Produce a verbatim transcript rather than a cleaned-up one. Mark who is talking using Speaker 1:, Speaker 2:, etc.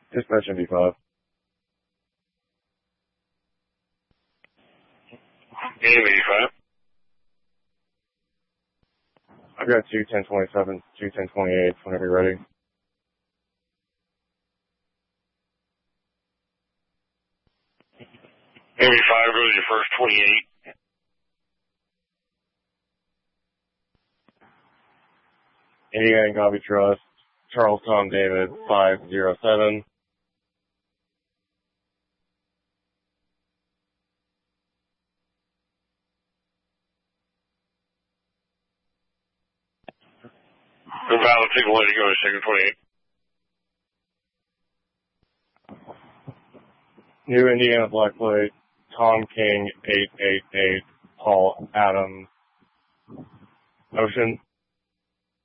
Speaker 1: Dispatch M D five.
Speaker 2: M D five.
Speaker 1: I've got two ten twenty-seven, two ten twenty-eight, whenever you're ready.
Speaker 2: M D five goes your first twenty-eight.
Speaker 1: Indiana Copy Trust, Charles Tom David, five zero seven.
Speaker 2: Invalid signal, let you go to second twenty-eight.
Speaker 1: New Indiana Black Plate, Tom King, eight eight eight, Paul Adam, Ocean.